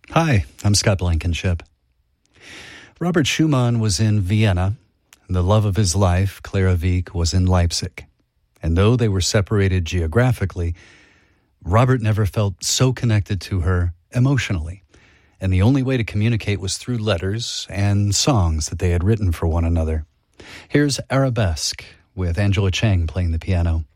Hi, I'm Scott Blankenship. Robert Schumann was in Vienna. The love of his life, Clara Wieck, was in Leipzig. And though they were separated geographically, Robert never felt so connected to her emotionally. And the only way to communicate was through letters and songs that they had written for one another. Here's Arabesque with Angela Chang playing the piano.